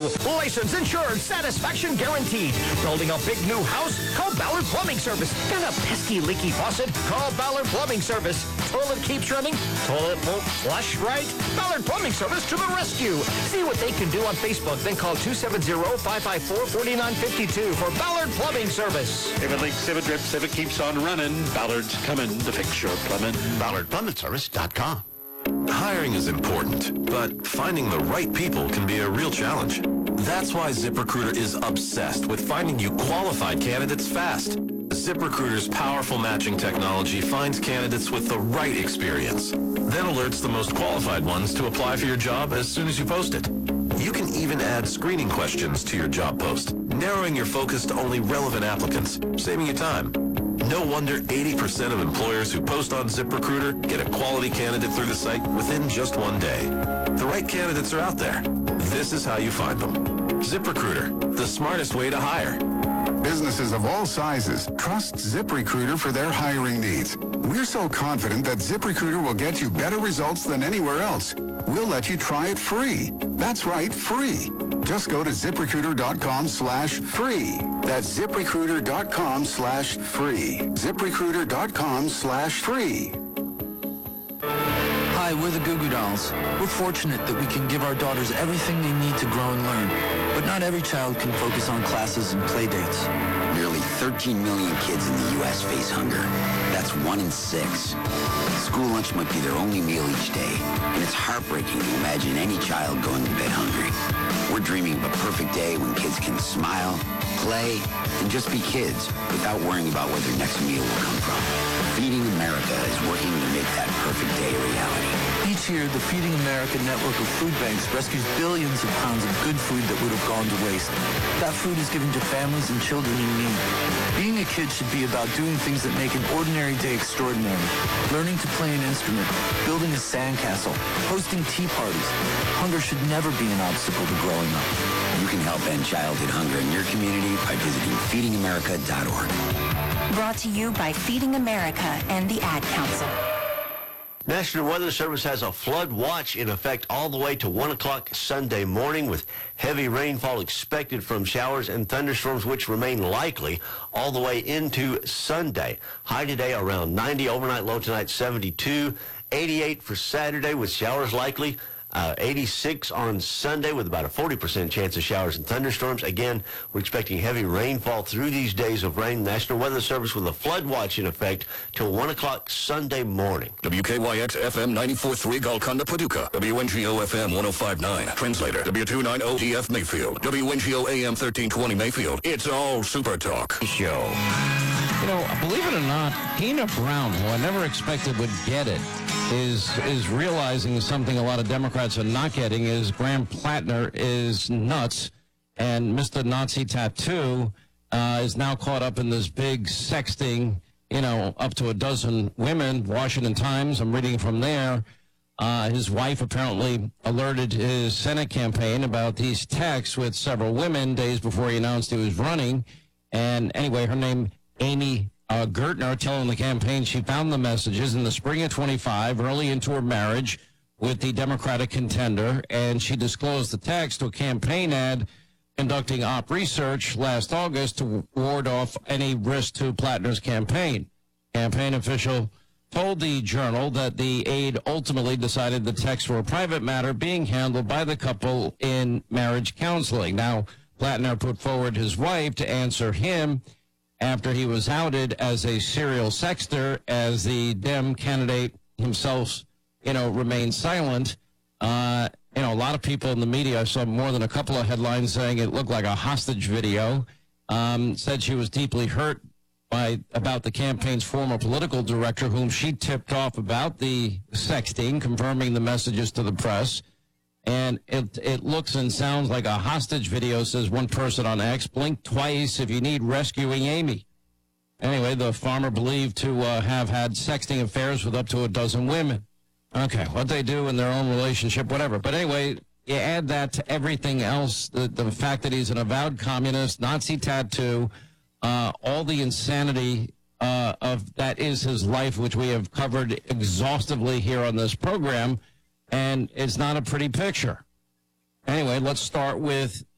License, insured, satisfaction guaranteed. Building a big new house? Call Ballard Plumbing Service. Got a pesky leaky faucet? Call Ballard Plumbing Service. Toilet keeps running? Toilet won't flush right? Ballard Plumbing Service to the rescue. See what they can do on Facebook. Then call 270-554-4952 for Ballard Plumbing Service. If it leaks, if it drips, if it keeps on running, Ballard's coming to fix your plumbing. BallardPlumbingService.com. Hiring is important, but finding the right people can be a real challenge. That's why ZipRecruiter is obsessed with finding you qualified candidates fast. ZipRecruiter's powerful matching technology finds candidates with the right experience, then alerts the most qualified ones to apply for your job as soon as you post it. You can even add screening questions to your job post, narrowing your focus to only relevant applicants, saving you time. No wonder 80% of employers who post on ZipRecruiter get a quality candidate through the site within just one day. The right candidates are out there. This is how you find them. ZipRecruiter, the smartest way to hire. Businesses of all sizes trust ZipRecruiter for their hiring needs. We're so confident that ZipRecruiter will get you better results than anywhere else. We'll let you try it free. That's right, free. Just go to ZipRecruiter.com/free. That's ZipRecruiter.com/free. ZipRecruiter.com/free. Hi, we're the Goo Goo Dolls. We're fortunate that we can give our daughters everything they need to grow and learn. But not every child can focus on classes and play dates. Nearly 13 million kids in the U.S. face hunger. That's 1 in 6. School lunch might be their only meal each day, and it's heartbreaking to imagine any child going to bed hungry. We're dreaming of a perfect day when kids can smile, play, and just be kids without worrying about where their next meal will come from. Feeding America is working to make that perfect day a reality. Each year, the Feeding America network of food banks rescues billions of pounds of good food that would have gone to waste. That food is given to families and children in need. Being a kid should be about doing things that make an ordinary day extraordinary. Learning to play an instrument, building a sandcastle, hosting tea parties. Hunger should never be an obstacle to growing up. You can help end childhood hunger in your community by visiting feedingamerica.org. Brought to you by Feeding America and the Ad Council. National Weather Service has a flood watch in effect all the way to 1 o'clock Sunday morning, with heavy rainfall expected from showers and thunderstorms, which remain likely all the way into Sunday. High today around 90, overnight low tonight 72, 88 for Saturday with showers likely. 86 on Sunday with about a 40% chance of showers and thunderstorms. Again, we're expecting heavy rainfall through these days of rain. National Weather Service with a flood watch in effect till 1 o'clock Sunday morning. WKYX FM 94.3 Golconda, Paducah. WNGO FM 105.9 Translator. W290DF Mayfield. WNGO AM 1320 Mayfield. It's all Super Talk Show. You know, believe it or not, Tina Brown, who I never expected would get it, is realizing something a lot of Democrats are not getting is Graham Plattner is nuts, and Mr. Nazi Tattoo is now caught up in this big sexting, you know, up to a dozen women. Washington Times, I'm reading from there. His wife apparently alerted his Senate campaign about these texts with several women days before he announced he was running. And anyway, her name, Amy Gertner, telling the campaign she found the messages in the spring of 25, early into her marriage with the Democratic contender, and she disclosed the text to a campaign ad conducting op research last August to ward off any risk to Plattner's campaign. Campaign official told the Journal that the aide ultimately decided the texts were a private matter being handled by the couple in marriage counseling. Now, Plattner put forward his wife to answer him after he was outed as a serial sexter, as the Dem candidate himself, you know, remained silent. You know, a lot of people in the media, I saw more than a couple of headlines saying it looked like a hostage video, said she was deeply hurt about the campaign's former political director, whom she tipped off about the sexting, confirming the messages to the press. And it looks and sounds like a hostage video, says one person on X. Blink twice if you need rescuing Amy. Anyway, the farmer believed to have had sexting affairs with up to a dozen women. Okay, what they do in their own relationship, whatever. But anyway, you add that to everything else, the fact that he's an avowed communist, Nazi tattoo, all the insanity of that is his life, which we have covered exhaustively here on this program. And it's not a pretty picture. Anyway, let's start with